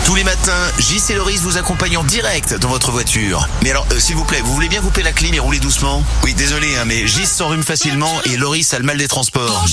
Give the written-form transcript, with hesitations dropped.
Tous les matins, Gis et Loris vous accompagnent en direct dans votre voiture. Mais alors, s'il vous plaît, vous voulez bien couper la clim et rouler doucement ? Oui, désolé, mais Gis s'enrhume facilement et Loris a le mal des transports.